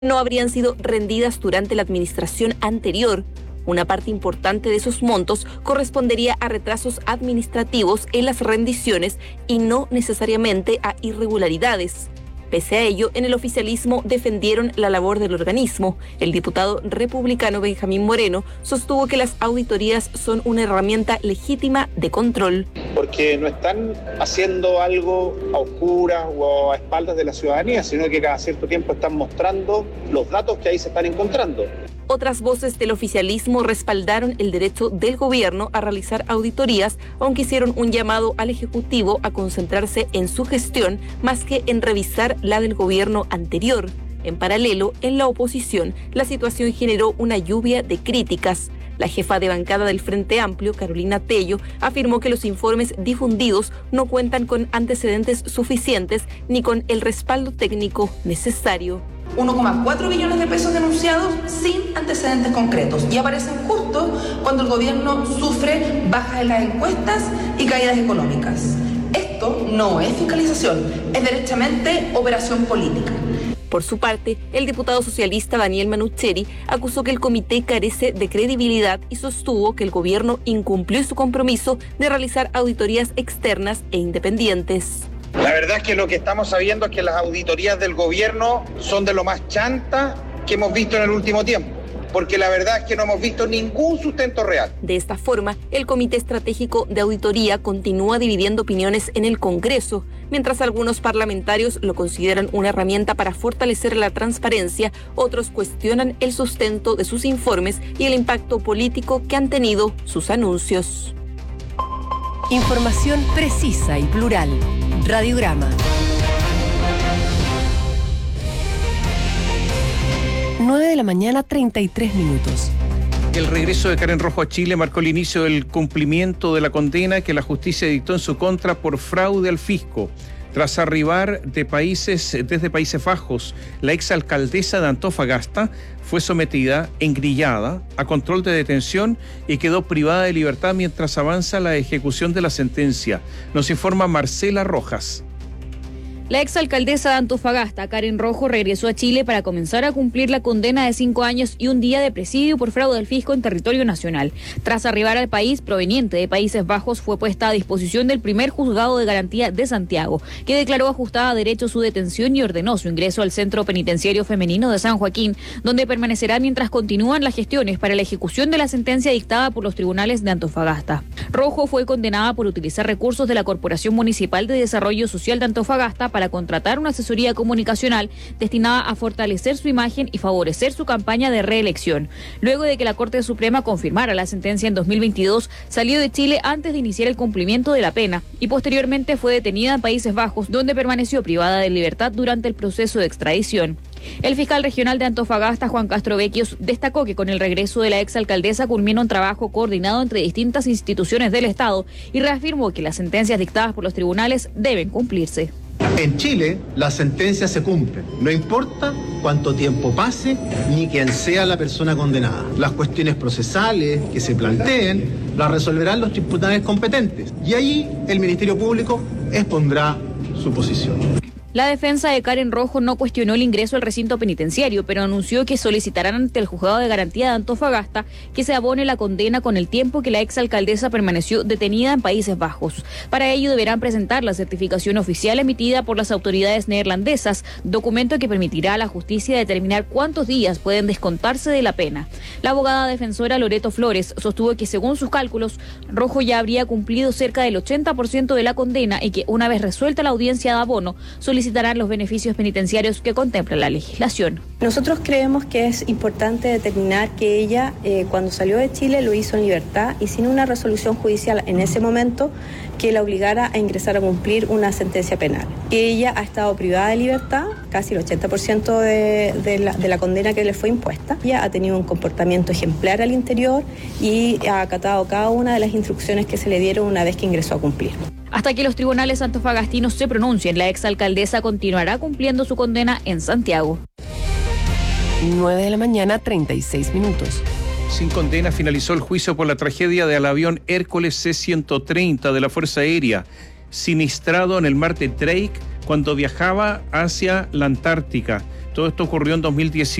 no habrían sido rendidas durante la administración anterior. Una parte importante de esos montos correspondería a retrasos administrativos en las rendiciones y no necesariamente a irregularidades. Pese a ello, en el oficialismo defendieron la labor del organismo. El diputado republicano Benjamín Moreno sostuvo que las auditorías son una herramienta legítima de control. Porque no están haciendo algo a oscuras o a espaldas de la ciudadanía, sino que cada cierto tiempo están mostrando los datos que ahí se están encontrando. Otras voces del oficialismo respaldaron el derecho del gobierno a realizar auditorías, aunque hicieron un llamado al Ejecutivo a concentrarse en su gestión más que en revisar la del gobierno anterior. En paralelo, en la oposición, la situación generó una lluvia de críticas. La jefa de bancada del Frente Amplio, Carolina Tello, afirmó que los informes difundidos no cuentan con antecedentes suficientes ni con el respaldo técnico necesario. 1,4 billones de pesos denunciados sin antecedentes concretos y aparecen justo cuando el gobierno sufre bajas en las encuestas y caídas económicas. Esto no es fiscalización, es derechamente operación política. Por su parte, el diputado socialista Daniel Manucheri acusó que el comité carece de credibilidad y sostuvo que el gobierno incumplió su compromiso de realizar auditorías externas e independientes. La verdad es que lo que estamos sabiendo es que las auditorías del gobierno son de lo más chanta que hemos visto en el último tiempo, porque la verdad es que no hemos visto ningún sustento real. De esta forma, el Comité Estratégico de Auditoría continúa dividiendo opiniones en el Congreso. Mientras algunos parlamentarios lo consideran una herramienta para fortalecer la transparencia, otros cuestionan el sustento de sus informes y el impacto político que han tenido sus anuncios. Información precisa y plural. Radiograma. 9 de la mañana, 33 minutos. El regreso de Karen Rojo a Chile marcó el inicio del cumplimiento de la condena que la justicia dictó en su contra por fraude al fisco. Tras arribar desde Países Bajos, la exalcaldesa de Antofagasta fue sometida, engrillada, a control de detención y quedó privada de libertad mientras avanza la ejecución de la sentencia. Nos informa Marcela Rojas. La exalcaldesa de Antofagasta, Karen Rojo, regresó a Chile para comenzar a cumplir la condena de 5 años y un día de presidio por fraude al fisco en territorio nacional. Tras arribar al país, proveniente de Países Bajos, fue puesta a disposición del primer juzgado de garantía de Santiago, que declaró ajustada a derecho su detención y ordenó su ingreso al Centro Penitenciario Femenino de San Joaquín, donde permanecerá mientras continúan las gestiones para la ejecución de la sentencia dictada por los tribunales de Antofagasta. Rojo fue condenada por utilizar recursos de la Corporación Municipal de Desarrollo Social de Antofagasta para contratar una asesoría comunicacional destinada a fortalecer su imagen y favorecer su campaña de reelección. Luego de que la Corte Suprema confirmara la sentencia en 2022, salió de Chile antes de iniciar el cumplimiento de la pena y posteriormente fue detenida en Países Bajos, donde permaneció privada de libertad durante el proceso de extradición. El fiscal regional de Antofagasta, Juan Castro Vecchios, destacó que con el regreso de la exalcaldesa culmina un trabajo coordinado entre distintas instituciones del Estado y reafirmó que las sentencias dictadas por los tribunales deben cumplirse. En Chile, las sentencias se cumplen, no importa cuánto tiempo pase ni quién sea la persona condenada. Las cuestiones procesales que se planteen las resolverán los tribunales competentes y allí el Ministerio Público expondrá su posición. La defensa de Karen Rojo no cuestionó el ingreso al recinto penitenciario, pero anunció que solicitarán ante el Juzgado de Garantía de Antofagasta que se abone la condena con el tiempo que la exalcaldesa permaneció detenida en Países Bajos. Para ello deberán presentar la certificación oficial emitida por las autoridades neerlandesas, documento que permitirá a la justicia determinar cuántos días pueden descontarse de la pena. La abogada defensora Loreto Flores sostuvo que según sus cálculos, Rojo ya habría cumplido cerca del 80% de la condena y que una vez resuelta la audiencia de abono, solicitarán los beneficios penitenciarios que contempla la legislación. Nosotros creemos que es importante determinar que ella, cuando salió de Chile, lo hizo en libertad y sin una resolución judicial en ese momento que la obligara a ingresar a cumplir una sentencia penal. Ella ha estado privada de libertad, casi el 80% de la condena que le fue impuesta. Ella ha tenido un comportamiento ejemplar al interior y ha acatado cada una de las instrucciones que se le dieron una vez que ingresó a cumplir. Hasta que los tribunales antofagastinos se pronuncien, la exalcaldesa continuará cumpliendo su condena en Santiago. 9 de la mañana, 36 minutos. Sin condena finalizó el juicio por la tragedia del avión Hércules C-130 de la Fuerza Aérea, siniestrado en el mar de Drake cuando viajaba hacia la Antártica. Todo esto ocurrió en 2018.